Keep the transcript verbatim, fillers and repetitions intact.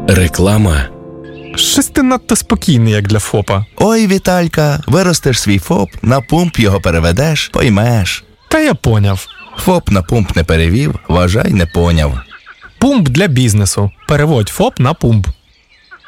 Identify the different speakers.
Speaker 1: Реклама.
Speaker 2: Щось ти надто спокійний, як для ФОПа.
Speaker 3: Ой, Віталька, виростеш свій ФОП, на пумп його переведеш, поймеш.
Speaker 2: Та я поняв.
Speaker 3: ФОП на пумп не перевів, вважай, не поняв.
Speaker 2: Пумп для бізнесу. Переводь ФОП на пумп.